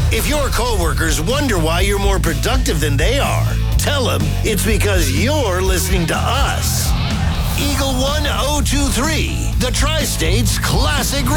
If your coworkers wonder why you're more productive than they are, tell them it's because you're listening to us. Eagle 1023, the Tri-States Classic